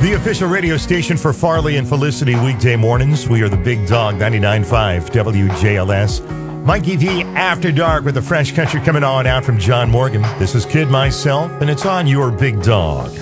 The official radio station for Farley and Felicity weekday mornings. We are the Big Dog 99.5 WJLS. Mikey V After Dark with the Fresh Country coming on out from John Morgan. This is Kid Myself, and it's on your Big Dog.